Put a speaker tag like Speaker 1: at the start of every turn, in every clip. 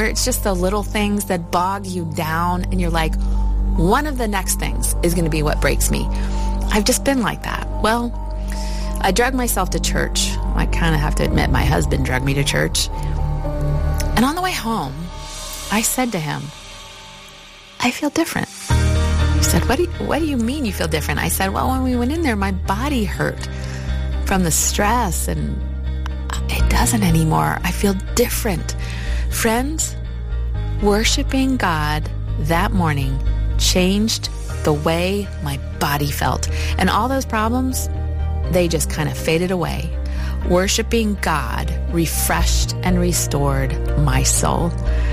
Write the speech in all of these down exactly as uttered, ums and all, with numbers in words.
Speaker 1: where it's just the little things that bog you down and you're like, one of the next things is going to be what breaks me. I've just been like that. Well, I drug myself to church. I kind of have to admit my husband drugged me to church. And on the way home, I said to him, I feel different. He said, what do you, what do you mean you feel different? I said, well, when we went in there, my body hurt from the stress, and it doesn't anymore. I feel different. Friends, worshiping God that morning changed the way my body felt. And all those problems, they just kind of faded away. Worshiping God refreshed and restored my soul.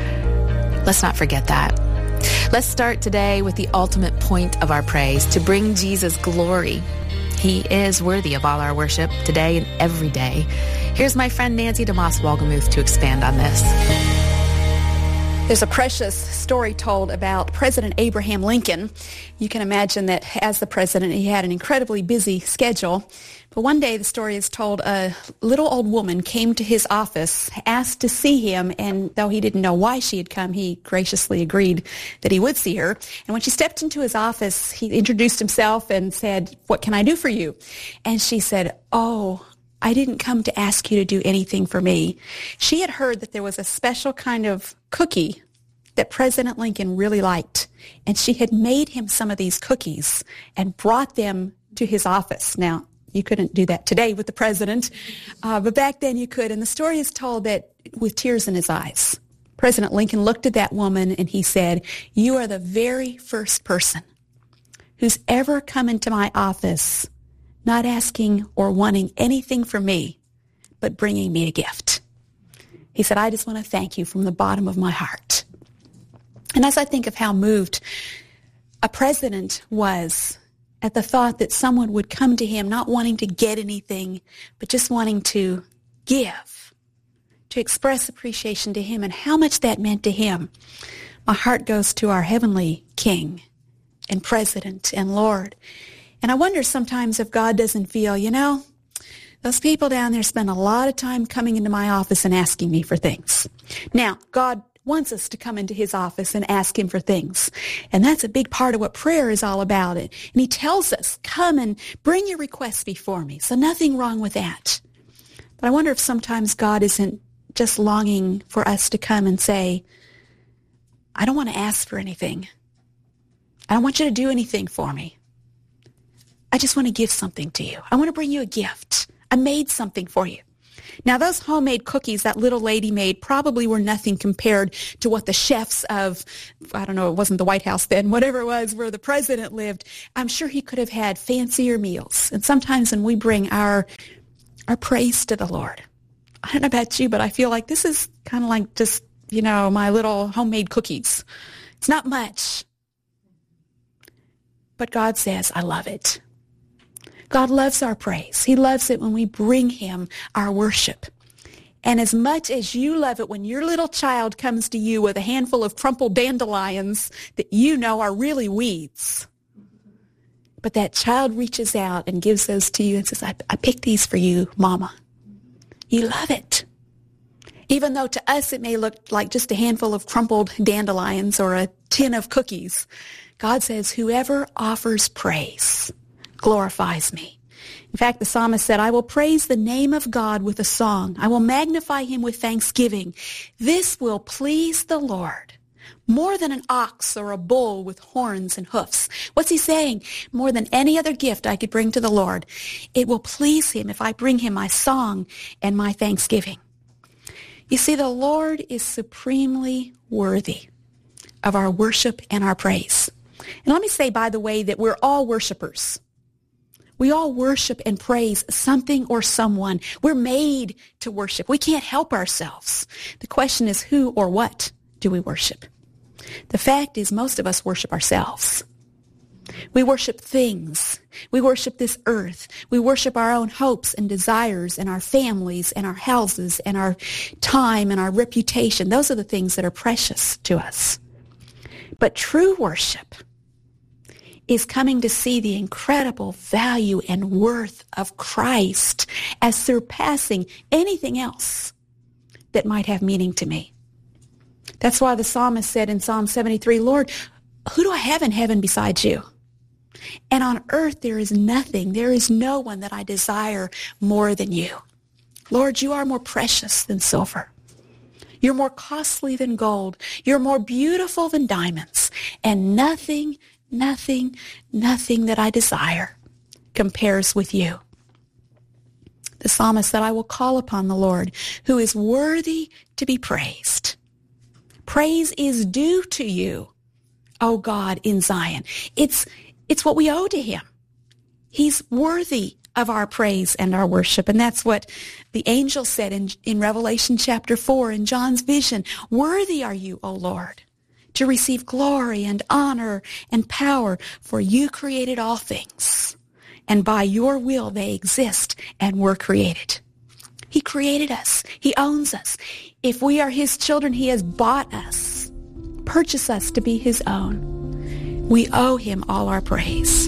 Speaker 1: Let's not forget that. Let's start today with the ultimate point of our praise, to bring Jesus glory. He is worthy of all our worship today and every day. Here's my friend Nancy DeMoss Wolgemuth to expand on this.
Speaker 2: There's a precious story told about President Abraham Lincoln. You can imagine that as the president, he had an incredibly busy schedule. But one day the story is told a little old woman came to his office, asked to see him, and though he didn't know why she had come, he graciously agreed that he would see her. And when she stepped into his office, he introduced himself and said, "What can I do for you?" And she said, "Oh, I didn't come to ask you to do anything for me." She had heard that there was a special kind of cookie that President Lincoln really liked, and she had made him some of these cookies and brought them to his office. Now, you couldn't do that today with the president, uh, but back then you could. And the story is told that with tears in his eyes, President Lincoln looked at that woman and he said, "You are the very first person who's ever come into my office not asking or wanting anything from me, but bringing me a gift." He said, "I just want to thank you from the bottom of my heart." And as I think of how moved a president was at the thought that someone would come to him not wanting to get anything, but just wanting to give, to express appreciation to him and how much that meant to him, my heart goes to our heavenly King and President and Lord. And I wonder sometimes if God doesn't feel, you know, those people down there spend a lot of time coming into my office and asking me for things. Now, God wants us to come into his office and ask him for things. And that's a big part of what prayer is all about. And he tells us, come and bring your requests before me. So nothing wrong with that. But I wonder if sometimes God isn't just longing for us to come and say, I don't want to ask for anything. I don't want you to do anything for me. I just want to give something to you. I want to bring you a gift. I made something for you. Now, those homemade cookies that little lady made probably were nothing compared to what the chefs of, I don't know, it wasn't the White House then, whatever it was, where the president lived. I'm sure he could have had fancier meals. And sometimes when we bring our our praise to the Lord, I don't know about you, but I feel like this is kind of like just, you know, my little homemade cookies. It's not much. But God says, I love it. God loves our praise. He loves it when we bring him our worship. And as much as you love it when your little child comes to you with a handful of crumpled dandelions that you know are really weeds, but that child reaches out and gives those to you and says, I, I picked these for you, Mama. You love it. Even though to us it may look like just a handful of crumpled dandelions or a tin of cookies, God says, whoever offers praise glorifies me. In fact, the psalmist said, I will praise the name of God with a song. I will magnify him with thanksgiving. This will please the Lord more than an ox or a bull with horns and hoofs. What's he saying? More than any other gift I could bring to the Lord. It will please him if I bring him my song and my thanksgiving. You see, the Lord is supremely worthy of our worship and our praise. And let me say, by the way, that we're all worshipers. We all worship and praise something or someone. We're made to worship. We can't help ourselves. The question is, who or what do we worship? The fact is, most of us worship ourselves. We worship things. We worship this earth. We worship our own hopes and desires and our families and our houses and our time and our reputation. Those are the things that are precious to us. But true worship is coming to see the incredible value and worth of Christ as surpassing anything else that might have meaning to me. That's why the psalmist said in Psalm seventy-three, Lord, who do I have in heaven besides you? And on earth there is nothing, there is no one that I desire more than you. Lord, you are more precious than silver. You're more costly than gold. You're more beautiful than diamonds. And nothing, nothing, nothing that I desire compares with you. The psalmist said, I will call upon the Lord, who is worthy to be praised. Praise is due to you, O God, in Zion. It's, it's what we owe to him. He's worthy of our praise and our worship. And that's what the angel said in, in Revelation chapter four in John's vision. Worthy are you, O Lord, to receive glory and honor and power, for you created all things, and by your will they exist and were created. He created us. He owns us. If we are his children, he has bought us, purchased us to be his own. We owe him all our praise.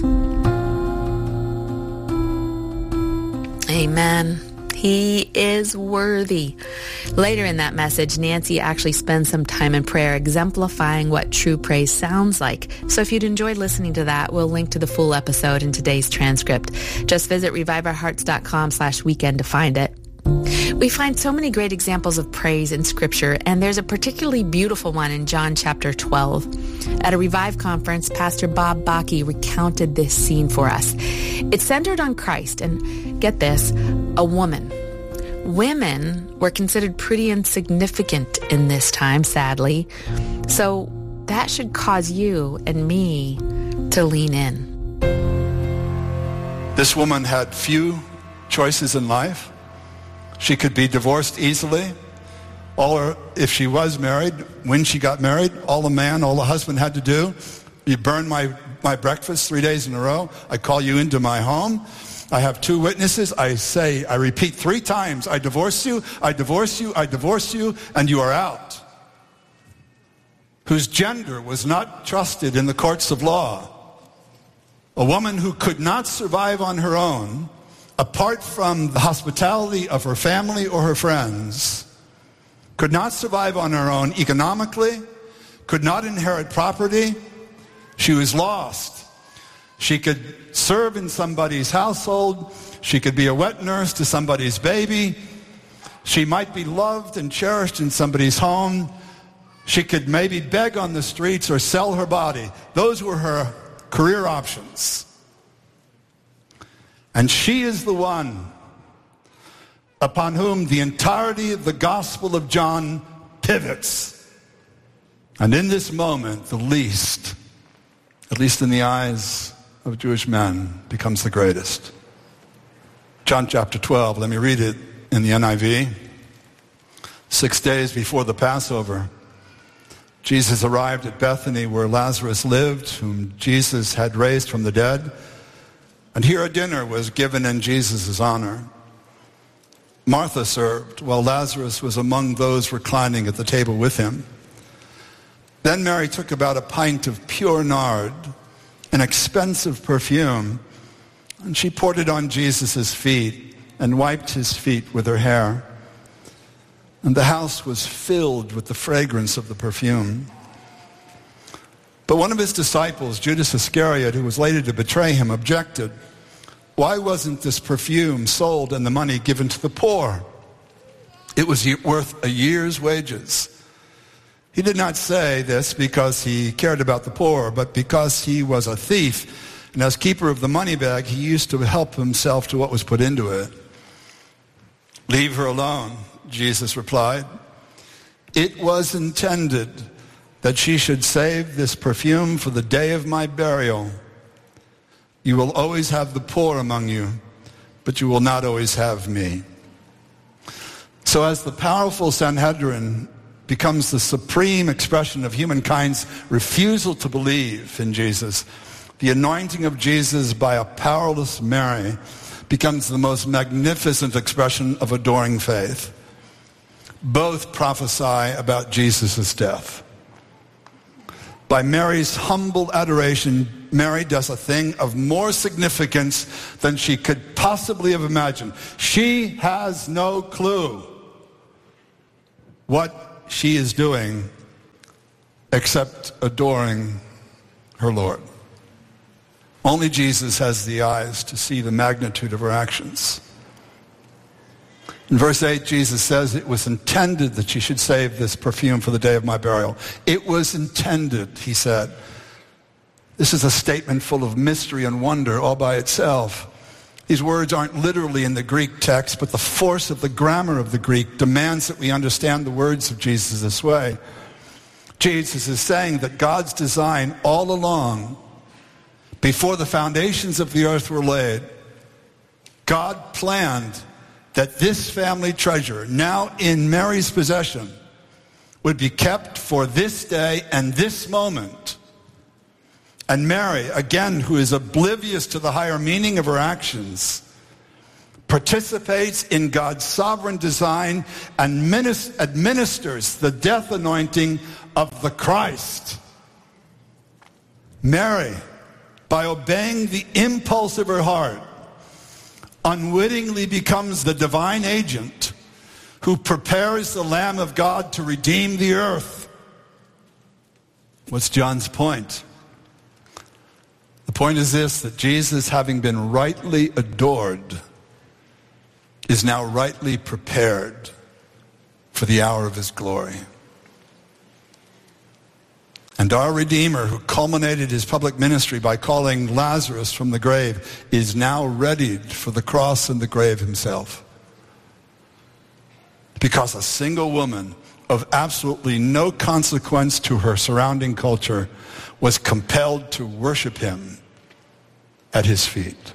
Speaker 1: Amen. He is worthy. Later in that message, Nancy actually spends some time in prayer exemplifying what true praise sounds like. So if you'd enjoyed listening to that, we'll link to the full episode in today's transcript. Just visit reviveourhearts.com slash weekend to find it. We find so many great examples of praise in Scripture, and there's a particularly beautiful one in John chapter twelve. At a Revive conference, Pastor Bob Bakke recounted this scene for us. It's centered on Christ, and get this, a woman. Women were considered pretty insignificant in this time, sadly. So that should cause you and me to lean in.
Speaker 3: This woman had few choices in life. She could be divorced easily. All her, if she was married, when she got married, all the man, all the husband had to do, you burn my, my breakfast three days in a row. I call you into my home. I have two witnesses. I say, I repeat three times, I divorce you, I divorce you, I divorce you, and you are out. Whose gender was not trusted in the courts of law. A woman who could not survive on her own, apart from the hospitality of her family or her friends, could not survive on her own economically, could not inherit property. She was lost. She could serve in somebody's household. She could be a wet nurse to somebody's baby. She might be loved and cherished in somebody's home. She could maybe beg on the streets or sell her body. Those were her career options. And she is the one upon whom the entirety of the Gospel of John pivots. And in this moment, the least, at least in the eyes of Jewish men, becomes the greatest. John chapter twelve, let me read it in the N I V. Six days before the Passover, Jesus arrived at Bethany where Lazarus lived, whom Jesus had raised from the dead. And here a dinner was given in Jesus' honor. Martha served, while Lazarus was among those reclining at the table with him. Then Mary took about a pint of pure nard, an expensive perfume, and she poured it on Jesus' feet and wiped his feet with her hair. And the house was filled with the fragrance of the perfume. But one of his disciples, Judas Iscariot, who was later to betray him, objected. Why wasn't this perfume sold and the money given to the poor? It was worth a year's wages. He did not say this because he cared about the poor, but because he was a thief. And as keeper of the money bag, he used to help himself to what was put into it. Leave her alone, Jesus replied. It was intended that she should save this perfume for the day of my burial. You will always have the poor among you, but you will not always have me. So as the powerful Sanhedrin becomes the supreme expression of humankind's refusal to believe in Jesus, the anointing of Jesus by a powerless Mary becomes the most magnificent expression of adoring faith. Both prophesy about Jesus' death. By Mary's humble adoration, Mary does a thing of more significance than she could possibly have imagined. She has no clue what she is doing except adoring her Lord. Only Jesus has the eyes to see the magnitude of her actions. In verse eight, Jesus says, it was intended that she should save this perfume for the day of my burial. It was intended, he said. This is a statement full of mystery and wonder all by itself. These words aren't literally in the Greek text, but the force of the grammar of the Greek demands that we understand the words of Jesus this way. Jesus is saying that God's design all along, before the foundations of the earth were laid, God planned that this family treasure, now in Mary's possession, would be kept for this day and this moment. And Mary, again, who is oblivious to the higher meaning of her actions, participates in God's sovereign design and administers the death anointing of the Christ. Mary, by obeying the impulse of her heart, unwittingly becomes the divine agent who prepares the Lamb of God to redeem the earth. What's John's point? The point is this, that Jesus, having been rightly adored, is now rightly prepared for the hour of his glory. And our Redeemer, who culminated his public ministry by calling Lazarus from the grave, is now readied for the cross and the grave himself. Because a single woman of absolutely no consequence to her surrounding culture was compelled to worship him at his feet.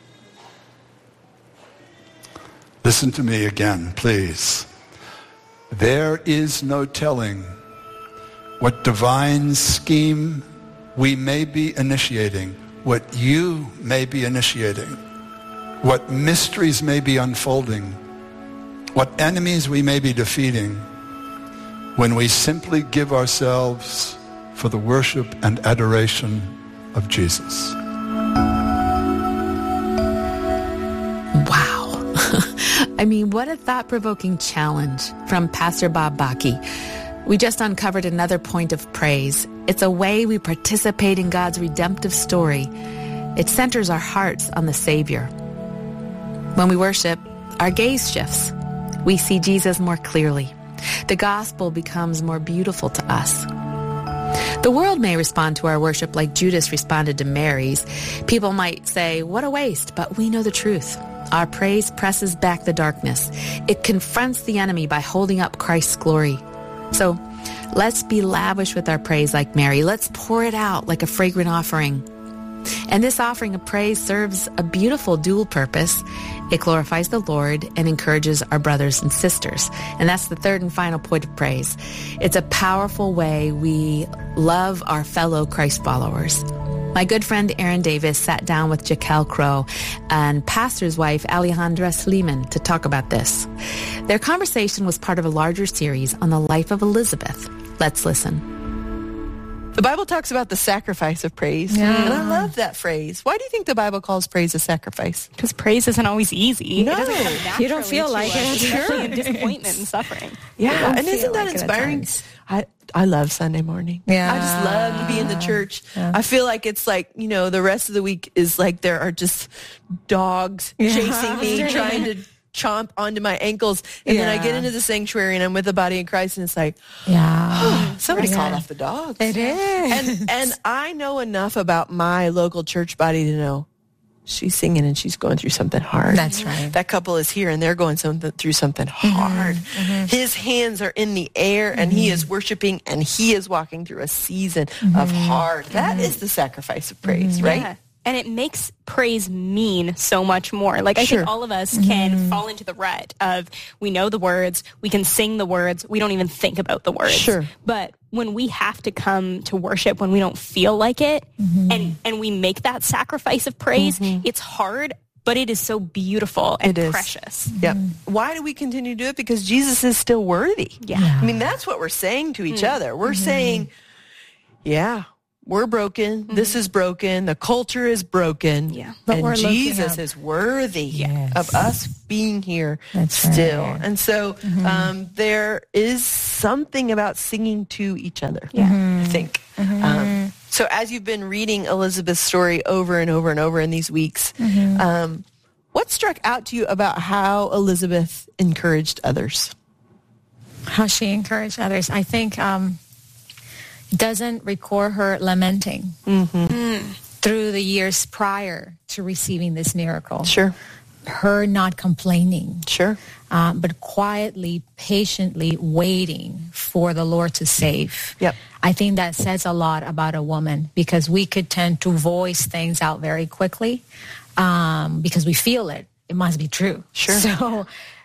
Speaker 3: Listen to me again, please. There is no telling what divine scheme we may be initiating, what you may be initiating, what mysteries may be unfolding, what enemies we may be defeating, when we simply give ourselves for the worship and adoration of Jesus.
Speaker 1: Wow. I mean, what a thought-provoking challenge from Pastor Bob Bakke. We just uncovered another point of praise. It's a way we participate in God's redemptive story. It centers our hearts on the Savior. When we worship, our gaze shifts. We see Jesus more clearly. The gospel becomes more beautiful to us. The world may respond to our worship like Judas responded to Mary's. People might say, what a waste, but we know the truth. Our praise presses back the darkness. It confronts the enemy by holding up Christ's glory. So let's be lavish with our praise like Mary. Let's pour it out like a fragrant offering. And this offering of praise serves a beautiful dual purpose. It glorifies the Lord and encourages our brothers and sisters. And that's the third and final point of praise. It's a powerful way we love our fellow Christ followers. My good friend Aaron Davis sat down with Jaquel Crow and pastor's wife Alejandra Sleeman to talk about this. Their conversation was part of a larger series on the life of Elizabeth. Let's listen.
Speaker 4: The Bible talks about the sacrifice of praise, yeah. And I love that phrase. Why do you think the Bible calls praise a sacrifice?
Speaker 5: Because praise isn't always easy.
Speaker 4: No,
Speaker 5: it doesn't come naturally.
Speaker 2: You don't feel like it.
Speaker 5: Especially in disappointment and suffering.
Speaker 4: Yeah, and isn't that like inspiring? I I love Sunday morning.
Speaker 2: Yeah,
Speaker 4: I just love to be in the church. Yeah. I feel like it's like, you know, the rest of the week is like there are just dogs yeah. chasing me, trying to chomp onto my ankles, and yeah. then I get into the sanctuary and I'm with the body of Christ, and it's like, yeah, oh, somebody yeah. called off the dogs.
Speaker 2: It is.
Speaker 4: And and I know enough about my local church body to know she's singing and she's going through something hard.
Speaker 2: That's right.
Speaker 4: That couple is here and they're going something through something hard. Mm-hmm. His hands are in the air and mm-hmm. he is worshiping and he is walking through a season mm-hmm. of hard. That mm-hmm. is the sacrifice of praise, mm-hmm. right?
Speaker 5: Yeah. And it makes praise mean so much more. Like, I sure. think all of us can mm. fall into the rut of, we know the words, we can sing the words, we don't even think about the words.
Speaker 4: Sure.
Speaker 5: But when we have to come to worship, when we don't feel like it, mm-hmm. and, and we make that sacrifice of praise, mm-hmm. it's hard, but it is so beautiful and
Speaker 4: it is.
Speaker 5: precious.
Speaker 4: Yep. Why do we continue to do it? Because Jesus is still worthy.
Speaker 5: Yeah. yeah.
Speaker 4: I mean, that's what we're saying to each mm. other. We're mm-hmm. saying, yeah, we're broken. Mm-hmm. This is broken. The culture is broken.
Speaker 5: Yeah.
Speaker 2: But
Speaker 4: and
Speaker 2: we're
Speaker 4: Jesus is worthy
Speaker 6: Yes.
Speaker 4: of us being here
Speaker 6: That's
Speaker 4: still.
Speaker 6: right.
Speaker 4: And so mm-hmm. um, there is something about singing to each other,
Speaker 5: Yeah.
Speaker 4: I think. Mm-hmm. Um, so as you've been reading Elizabeth's story over and over and over in these weeks, mm-hmm. um, what struck out to you about how Elizabeth encouraged others?
Speaker 6: How she encouraged others. I think um, doesn't record her lamenting mm-hmm. mm. through the years prior to receiving this miracle.
Speaker 4: Sure.
Speaker 6: Her not complaining.
Speaker 4: Sure.
Speaker 6: Um, but quietly, patiently waiting for the Lord to save.
Speaker 4: Yep.
Speaker 6: I think that says a lot about a woman, because we could tend to voice things out very quickly um, because we feel it. It must be true.
Speaker 4: Sure.
Speaker 6: So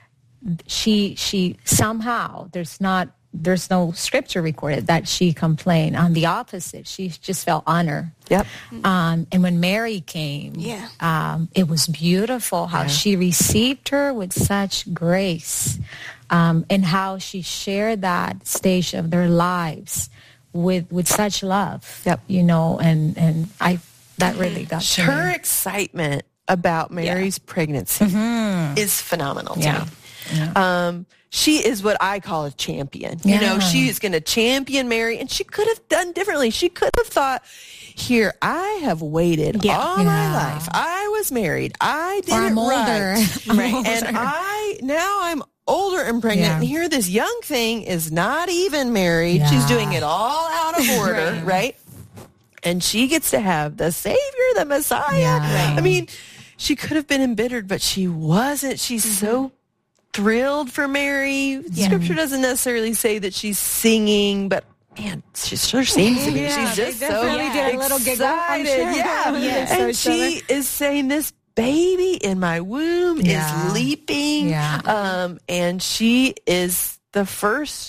Speaker 6: she she somehow, there's not there's no scripture recorded that she complained. On the opposite, she just felt honor.
Speaker 4: Yep.
Speaker 6: Um, and when Mary came,
Speaker 5: Yeah.
Speaker 6: um, it was beautiful how
Speaker 4: Yeah.
Speaker 6: she received her with such grace, um, and how she shared that stage of their lives with with such love.
Speaker 4: Yep.
Speaker 6: You know, and and I that really got to
Speaker 4: Her
Speaker 6: me.
Speaker 4: excitement about Mary's pregnancy
Speaker 6: Mm-hmm.
Speaker 4: is phenomenal to
Speaker 6: Yeah.
Speaker 4: me.
Speaker 6: Yeah.
Speaker 4: Um, she is what I call a champion. You know,
Speaker 6: Yeah.
Speaker 4: she is going to champion Mary, and she could have done differently. She could have thought, here, I have waited
Speaker 6: Yeah.
Speaker 4: all my
Speaker 6: Yeah.
Speaker 4: life. I was married. I did
Speaker 6: Or
Speaker 4: it
Speaker 6: I'm older.
Speaker 4: right.
Speaker 6: I'm
Speaker 4: right.
Speaker 6: older.
Speaker 4: And I, now I'm older and pregnant,
Speaker 6: Yeah.
Speaker 4: and here this young thing is not even married. She's
Speaker 6: Yeah.
Speaker 4: doing it all out of order,
Speaker 6: Right.
Speaker 4: right? And she gets to have the Savior, the Messiah.
Speaker 6: Yeah. Right.
Speaker 4: I mean, she could have been embittered, but she wasn't. She's
Speaker 6: Mm-hmm.
Speaker 4: so thrilled for Mary. Scripture doesn't necessarily say that she's singing, but man, she sure seems to be.
Speaker 6: Yeah,
Speaker 4: she's
Speaker 6: they
Speaker 4: just so
Speaker 6: definitely did a little giggle, I'm
Speaker 4: excited.
Speaker 6: sure.
Speaker 4: Yeah.
Speaker 6: Yeah.
Speaker 4: And
Speaker 6: So
Speaker 4: she is saying, this baby in my womb
Speaker 6: Yeah.
Speaker 4: is leaping.
Speaker 6: Yeah.
Speaker 4: Um, and she is the first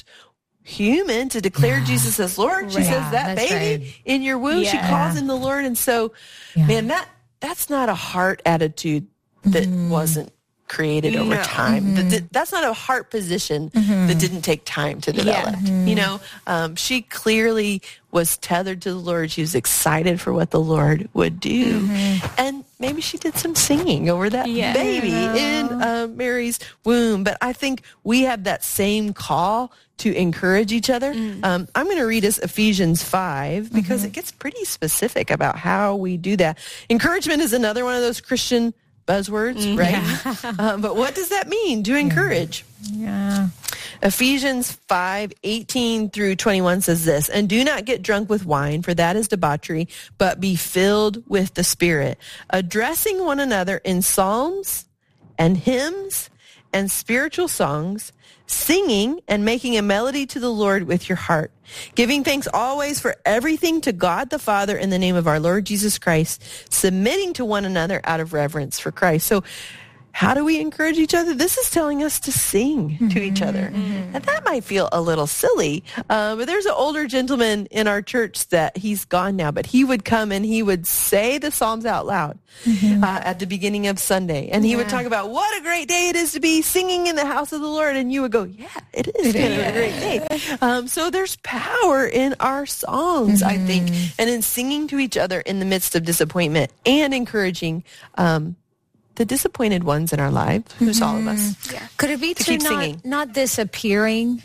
Speaker 4: human to declare
Speaker 6: Yeah.
Speaker 4: Jesus as Lord. She
Speaker 6: Right.
Speaker 4: says,
Speaker 6: Yeah,
Speaker 4: that
Speaker 6: that's
Speaker 4: baby
Speaker 6: right.
Speaker 4: in your womb, she
Speaker 5: Yeah.
Speaker 4: calls him the Lord. And so,
Speaker 6: Yeah.
Speaker 4: man, that that's not a heart attitude that
Speaker 6: Mm-hmm.
Speaker 4: wasn't created over
Speaker 5: No.
Speaker 4: time. That- that- that's not a heart position
Speaker 6: Mm-hmm.
Speaker 4: that didn't take time to develop. You know, um, she clearly was tethered to the Lord. She was excited for what the Lord would do.
Speaker 6: Mm-hmm.
Speaker 4: And maybe she did some singing over that
Speaker 5: Yeah.
Speaker 4: baby in uh, Mary's womb. But I think we have that same call to encourage each other. Um, I'm going to read us Ephesians five because it gets pretty specific about how we do that. Encouragement is another one of those Christian buzzwords, right? um, but what does that mean to encourage?
Speaker 6: Yeah.
Speaker 4: Ephesians five eighteen through twenty-one says this, and do not get drunk with wine, for that is debauchery, but be filled with the Spirit, addressing one another in psalms and hymns and spiritual songs, singing and making a melody to the Lord with your heart, giving thanks always for everything to God the Father in the name of our Lord Jesus Christ, submitting to one another out of reverence for Christ. So how do we encourage each other? This is telling us to sing mm-hmm. to each other. Mm-hmm. And that might feel a little silly, uh, but there's an older gentleman in our church that he's gone now, but he would come and he would say the Psalms out loud mm-hmm. uh, at the beginning of Sunday. And he yeah. would talk about what a great day it is to be singing in the house of the Lord. And you would go, yeah, it is, it is. a great day. Um, so there's power in our songs, mm-hmm. I think, and in singing to each other in the midst of disappointment and encouraging um the disappointed ones in our lives, who's mm-hmm. all of us.
Speaker 6: Yeah. Could it be
Speaker 4: to,
Speaker 6: to
Speaker 4: keep
Speaker 6: not,
Speaker 4: singing.
Speaker 6: not disappearing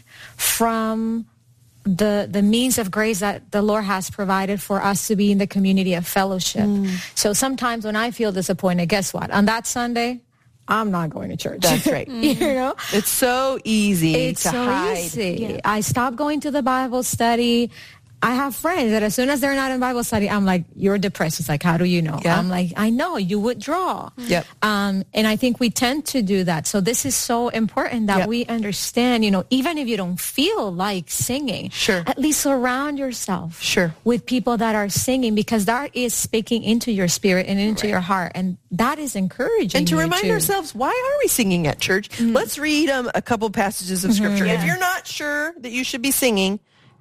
Speaker 6: from the the means of grace that the Lord has provided for us to be in the community of fellowship? Mm. So sometimes when I feel disappointed, guess what? On that Sunday, I'm not going to church.
Speaker 4: That's right.
Speaker 6: You know?
Speaker 4: It's so easy
Speaker 6: it's
Speaker 4: to
Speaker 6: so
Speaker 4: hide.
Speaker 6: Easy.
Speaker 5: Yeah.
Speaker 6: I stopped going to the Bible study. I have friends that as soon as they're not in Bible study, I'm like, you're depressed. It's like, how do you know?
Speaker 4: Yeah.
Speaker 6: I'm like, I know, you withdraw.
Speaker 4: Yep.
Speaker 6: Um, and I think we tend to do that. So this is so important that
Speaker 4: Yep.
Speaker 6: we understand, you know, even if you don't feel like singing,
Speaker 4: Sure.
Speaker 6: at least surround yourself
Speaker 4: Sure.
Speaker 6: with people that are singing, because that is speaking into your spirit and into
Speaker 4: Right.
Speaker 6: your heart. And that is encouraging.
Speaker 4: And to
Speaker 6: you
Speaker 4: remind
Speaker 6: too.
Speaker 4: ourselves, why are we singing at church?
Speaker 6: Mm-hmm.
Speaker 4: Let's read um, a couple passages of Scripture.
Speaker 6: Yeah.
Speaker 4: If you're not sure that you should be singing,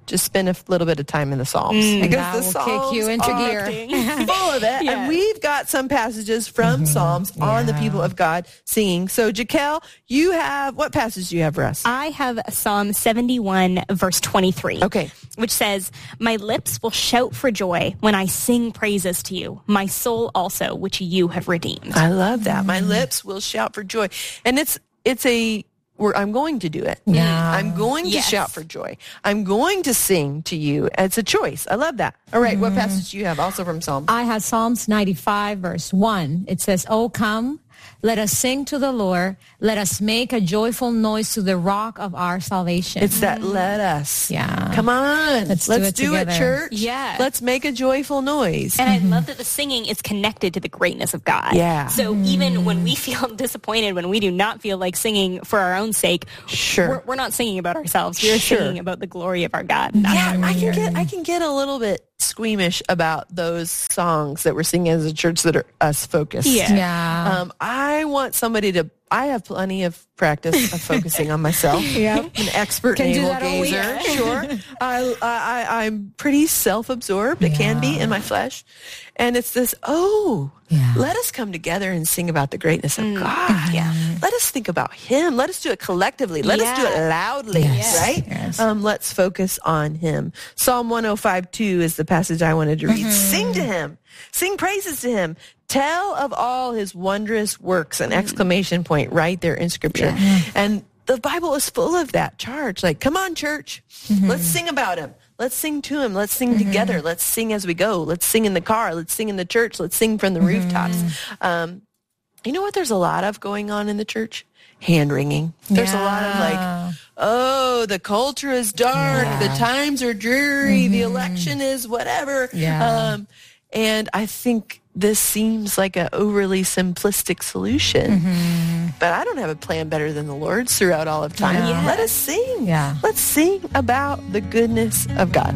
Speaker 4: just spend a little bit of time in the Psalms.
Speaker 6: Mm,
Speaker 4: because
Speaker 6: that
Speaker 4: the
Speaker 6: will
Speaker 4: Psalms
Speaker 6: kick you into
Speaker 4: are
Speaker 6: gear.
Speaker 4: full of it.
Speaker 5: Yeah.
Speaker 4: And we've got some passages from mm-hmm. Psalms yeah. on the people of God singing. So, Jaquel, you have, what passage do you have for us?
Speaker 5: I have Psalm seventy-one, verse twenty-three.
Speaker 4: Okay.
Speaker 5: Which says, my lips will shout for joy when I sing praises to you, my soul also, which you have redeemed.
Speaker 4: I love that. My lips will shout for joy. And it's, it's a, Where I'm going to do it.
Speaker 6: Yeah.
Speaker 4: I'm going to
Speaker 5: yes.
Speaker 4: shout for joy. I'm going to sing to you. It's a choice. I love that. All right. Mm. What passage do you have also from Psalms?
Speaker 6: I have Psalms ninety-five, verse one. It says, "Oh, come, let us sing to the Lord. Let us make a joyful noise to the rock of our salvation."
Speaker 4: It's that let us.
Speaker 6: Yeah.
Speaker 4: Come on.
Speaker 6: Let's,
Speaker 4: Let's
Speaker 6: do, it,
Speaker 4: do it, church.
Speaker 5: Yeah.
Speaker 4: Let's make a joyful noise.
Speaker 5: And I love that the singing is connected to the greatness of God.
Speaker 4: Yeah.
Speaker 5: So mm. even when we feel disappointed, when we do not feel like singing for our own sake,
Speaker 4: sure.
Speaker 5: we're, we're not singing about ourselves. We're
Speaker 4: sure.
Speaker 5: singing about the glory of our God. That's
Speaker 4: yeah,
Speaker 5: why
Speaker 4: I
Speaker 5: we're
Speaker 4: can
Speaker 5: here.
Speaker 4: get I can get a little bit squeamish about those songs that we're singing as a church that are us focused.
Speaker 5: Yeah.
Speaker 6: Yeah.
Speaker 4: Um, I want somebody to, I have plenty of practice of focusing on myself.
Speaker 6: Yep.
Speaker 4: An expert
Speaker 6: Can do
Speaker 4: navel
Speaker 6: that all week.
Speaker 4: gazer. Sure. I, I, I'm pretty self-absorbed. It
Speaker 6: Yeah.
Speaker 4: can be in my flesh. And it's this, oh,
Speaker 6: Yeah.
Speaker 4: let us come together and sing about the greatness of
Speaker 5: Mm.
Speaker 4: God.
Speaker 5: Yeah.
Speaker 4: Let us think about him. Let us do it collectively. Let us do it
Speaker 5: Yeah.
Speaker 4: loudly,
Speaker 6: Yes.
Speaker 4: right?
Speaker 6: Yes.
Speaker 4: Um, let's focus on him. Psalm one oh five two is the passage I wanted to read.
Speaker 6: Mm-hmm.
Speaker 4: Sing to him. Sing praises to him. Tell of all his wondrous works, an exclamation point right there in Scripture.
Speaker 6: Yeah.
Speaker 4: And the Bible is full of that charge. Like, come on, church.
Speaker 6: Mm-hmm.
Speaker 4: Let's sing about him. Let's sing to him. Let's sing mm-hmm. together. Let's sing as we go. Let's sing in the car. Let's sing in the church. Let's sing from the mm-hmm. rooftops. Um, you know what there's a lot of going on in the church? Hand wringing. There's
Speaker 6: yeah.
Speaker 4: a lot of like, oh, the culture is dark.
Speaker 6: Yeah.
Speaker 4: The times are dreary.
Speaker 6: Mm-hmm.
Speaker 4: The election is whatever.
Speaker 6: Yeah.
Speaker 4: Um, and I think this seems like an overly simplistic solution.
Speaker 6: Mm-hmm.
Speaker 4: But I don't have a plan better than the Lord's throughout all of time.
Speaker 6: Yeah.
Speaker 4: Let us sing.
Speaker 6: Yeah.
Speaker 4: Let's sing about the goodness of God.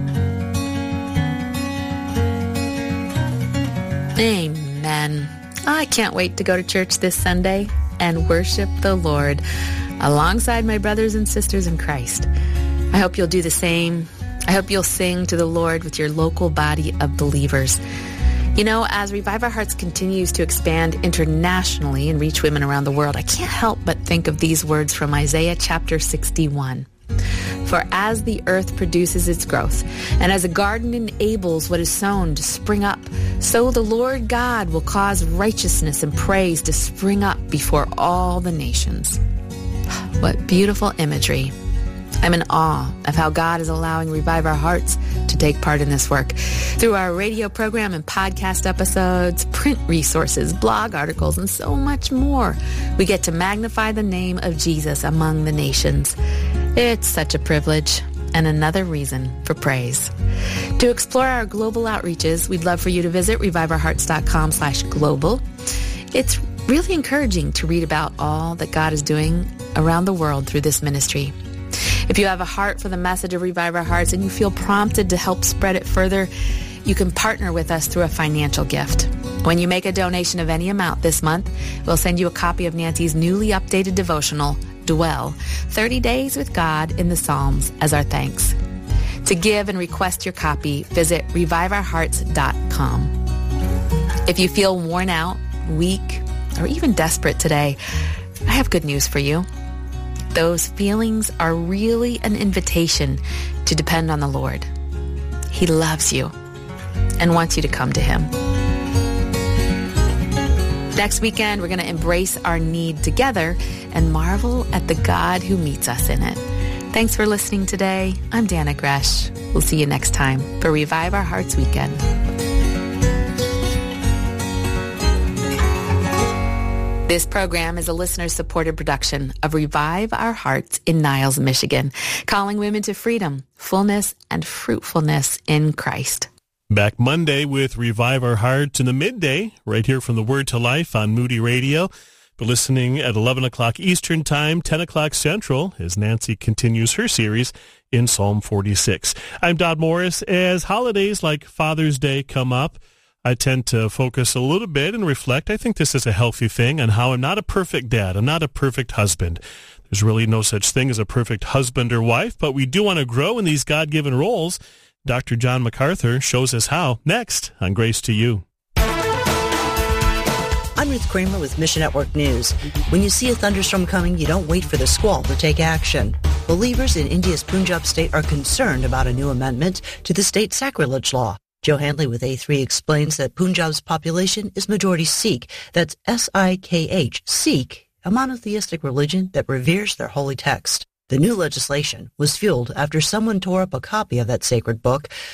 Speaker 1: Amen. I can't wait to go to church this Sunday and worship the Lord alongside my brothers and sisters in Christ. I hope you'll do the same. I hope you'll sing to the Lord with your local body of believers. You know, as Revive Our Hearts continues to expand internationally and reach women around the world, I can't help but think of these words from Isaiah chapter sixty-one. For as the earth produces its growth, and as a garden enables what is sown to spring up, so the Lord God will cause righteousness and praise to spring up before all the nations. What beautiful imagery. I'm in awe of how God is allowing Revive Our Hearts to take part in this work. Through our radio program and podcast episodes, print resources, blog articles, and so much more, we get to magnify the name of Jesus among the nations. It's such a privilege and another reason for praise. To explore our global outreaches, we'd love for you to visit reviveourhearts.com slash global. It's really encouraging to read about all that God is doing around the world through this ministry. If you have a heart for the message of Revive Our Hearts and you feel prompted to help spread it further, you can partner with us through a financial gift. When you make a donation of any amount this month, we'll send you a copy of Nancy's newly updated devotional, Dwell, thirty days with God in the Psalms, as our thanks. To give and request your copy, visit revive our hearts dot com. If you feel worn out, weak, or even desperate today, I have good news for you. Those feelings are really an invitation to depend on the Lord. He loves you and wants you to come to him. Next weekend, we're going to embrace our need together and marvel at the God who meets us in it. Thanks for listening today. I'm Dana Gresh. We'll see you next time for Revive Our Hearts Weekend. This program is a listener-supported production of Revive Our Hearts in Niles, Michigan, calling women to freedom, fullness, and fruitfulness in Christ.
Speaker 7: Back Monday with Revive Our Hearts in the midday, right here from the Word to Life on Moody Radio. But listening at eleven o'clock Eastern Time, ten o'clock Central, as Nancy continues her series in Psalm forty-six. I'm Dodd Morris. As holidays like Father's Day come up, I tend to focus a little bit and reflect. I think this is a healthy thing on how I'm not a perfect dad. I'm not a perfect husband. There's really no such thing as a perfect husband or wife, but we do want to grow in these God-given roles. Doctor John MacArthur shows us how next on Grace to You.
Speaker 8: I'm Ruth Kramer with Mission Network News. When you see a thunderstorm coming, you don't wait for the squall to take action. Believers in India's Punjab state are concerned about a new amendment to the state sacrilege law. Joe Handley with A three explains that Punjab's population is majority Sikh. That's S I K H, Sikh, a monotheistic religion that reveres their holy text. The new legislation was fueled after someone tore up a copy of that sacred book